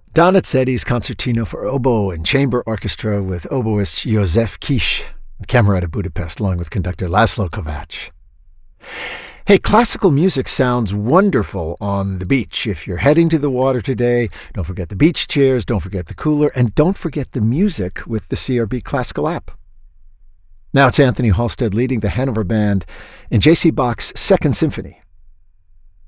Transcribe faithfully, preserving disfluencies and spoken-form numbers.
Donizetti's Concertino for Oboe and Chamber Orchestra with oboist Josef Kish, Camerata Budapest, along with conductor Laszlo Kovacs. Hey, classical music sounds wonderful on the beach. If you're heading to the water today, don't forget the beach chairs, don't forget the cooler, and don't forget the music with the C R B Classical app. Now it's Anthony Halstead leading the Hanover Band in J C Bach's Second Symphony.